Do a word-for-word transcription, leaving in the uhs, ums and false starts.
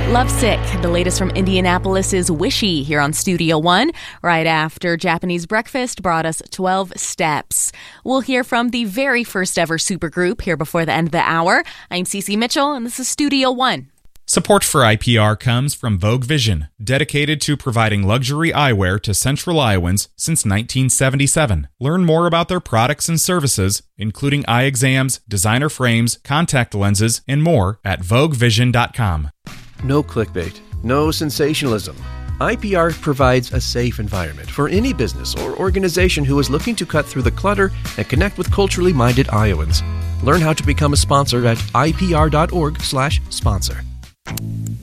Lovesick, the latest from Indianapolis's Wishy here on Studio One, right after Japanese Breakfast brought us twelve steps. We'll hear from the very first ever supergroup here before the end of the hour. I'm Cece Mitchell, and this is Studio One. Support for I P R comes from Vogue Vision, dedicated to providing luxury eyewear to Central Iowans since nineteen seventy-seven. Learn more about their products and services, including eye exams, designer frames, contact lenses, and more at vogue vision dot com. No clickbait, no sensationalism. I P R provides a safe environment for any business or organization who is looking to cut through the clutter and connect with culturally minded Iowans. Learn how to become a sponsor at I P R dot org slash sponsor.